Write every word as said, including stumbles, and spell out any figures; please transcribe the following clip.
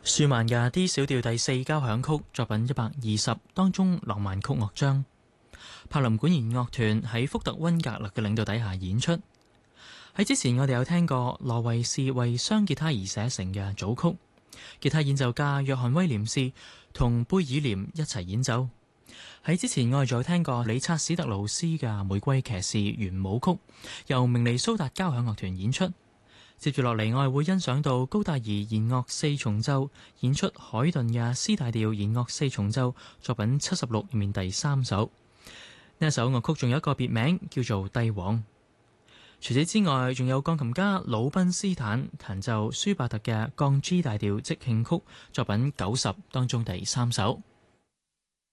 舒曼嘅 D 小調第四交響曲作品一百二十當中浪漫曲樂章，柏林管弦樂團喺福特溫格勒嘅領導底下演出。喺之前我哋有聽過羅維士為雙吉他而寫成嘅組曲，吉他演奏家約翰威廉士同貝爾廉一齊演奏。喺之前我哋仲有聽過理察史特勞斯嘅玫瑰騎士圓舞曲，由明尼蘇達交響樂團演出。接住落嚟，我係會欣賞到高達兒弦樂四重奏演出海頓嘅 C 大調弦樂四重奏作品七十六入面第三首。呢一首樂曲仲有一個別名叫做帝王。除此之外，仲有鋼琴家魯賓斯坦彈奏舒伯特嘅降 G 大調即興曲作品九十當中第三首。